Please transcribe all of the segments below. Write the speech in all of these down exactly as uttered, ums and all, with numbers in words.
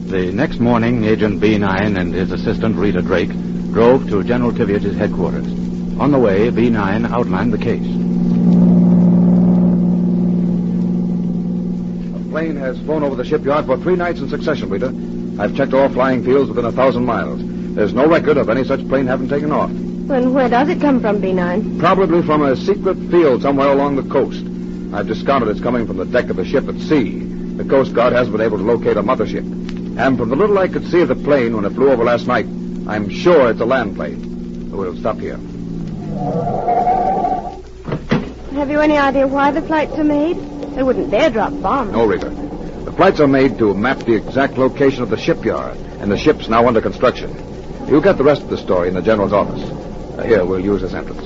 The next morning, Agent B nine and his assistant, Rita Drake, drove to General Tivier's headquarters. On the way, B nine outlined the case. A plane has flown over the shipyard for three nights in succession, Rita. I've checked all flying fields within a thousand miles. There's no record of any such plane having taken off. And where does it come from, B nine? Probably from a secret field somewhere along the coast. I've discounted it's coming from the deck of a ship at sea. The Coast Guard hasn't been able to locate a mothership. And from the little I could see of the plane when it flew over last night, I'm sure it's a land plane. We'll stop here. Have you any idea why the flights are made? They wouldn't dare drop bombs. No, Rita. The flights are made to map the exact location of the shipyard, and the ship's now under construction. You'll get the rest of the story in the General's office. Uh, here, we'll use this entrance.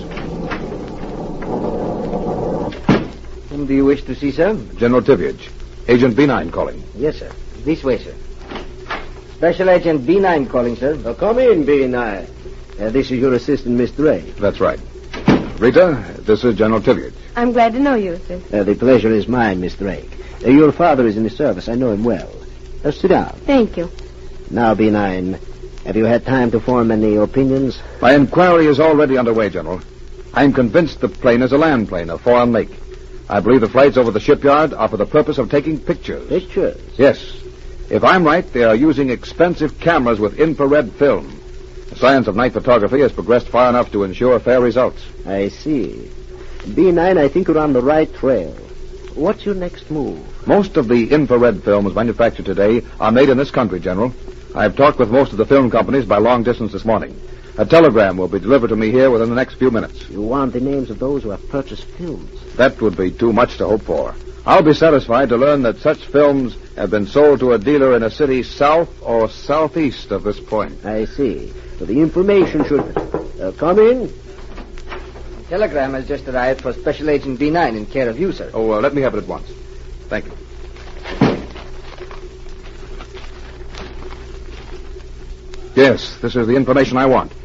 Whom do you wish to see, sir? General Tivier. Agent B nine calling. Yes, sir. This way, sir. Special Agent B nine calling, sir. Oh, come in, B nine. Uh, this is your assistant, Miss Drake. That's right. Rita, this is General Tivier. I'm glad to know you, sir. Uh, the pleasure is mine, Miss Drake. Uh, your father is in the service. I know him well. Uh, sit down. Thank you. Now, B nine, have you had time to form any opinions? My inquiry is already underway, General. I'm convinced the plane is a land plane of foreign make. I believe the flights over the shipyard are for the purpose of taking pictures. Pictures? Yes. If I'm right, they are using expensive cameras with infrared film. The science of night photography has progressed far enough to ensure fair results. I see. B nine, I think you're on the right trail. What's your next move? Most of the infrared films manufactured today are made in this country, General. I've talked with most of the film companies by long distance this morning. A telegram will be delivered to me here within the next few minutes. You want the names of those who have purchased films? That would be too much to hope for. I'll be satisfied to learn that such films have been sold to a dealer in a city south or southeast of this point. I see. So the information should... Uh, come in. Telegram has just arrived for Special Agent B nine in care of you, sir. Oh, uh, let me have it at once. Thank you. Yes, this is the information I want.